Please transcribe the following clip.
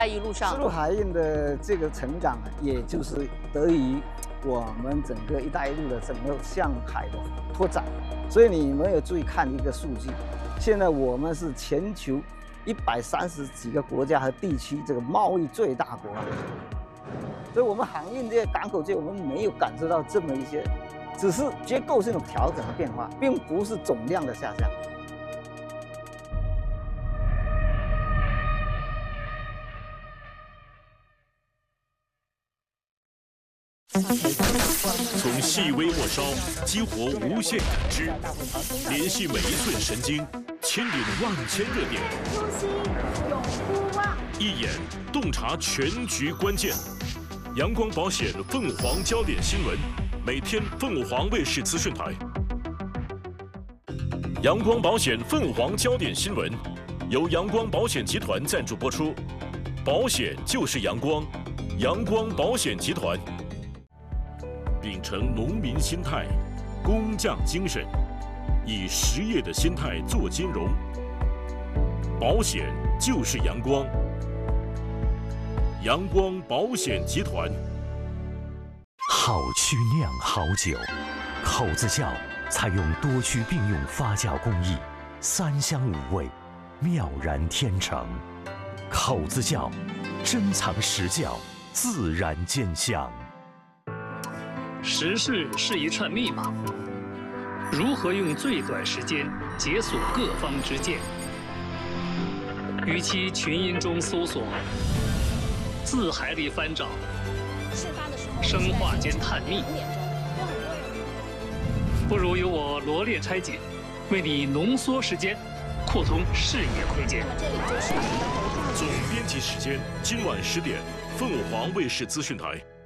一路上， 丝路海运的这个成长，也就是得益于我们整个“一带一路”的整个向海的拓展。所以你们有注意看一个数据，现在我们是全球130几个国家和地区这个贸易最大国啊。所以我们航运界、港口界，我们没有感受到这么一些，只是结构性的调整和变化，并不是总量的下降。 从细微末梢激活无限感知，联系每一寸神经，牵引万千热点。 初心永不忘， 一眼洞察全局关键。阳光保险凤凰焦点新闻，每天凤凰卫视资讯台。阳光保险凤凰焦点新闻，由阳光保险集团赞助播出。保险就是阳光，阳光保险集团。 秉承农民心态、工匠精神，以实业的心态做金融。保险就是阳光，阳光保险集团。 好曲酿好酒，口子窖采用多区并用发酵工艺，3香5味，妙然天成。口子窖，珍藏实窖，自然见香。 时事是一串密码，如何用最短时间解锁各方之见？与其群音中搜索，字海里翻找，生化间探秘，不如由我罗列拆解，为你浓缩时间，扩通视野空间。 总编辑时间今晚10点，凤凰卫视资讯台。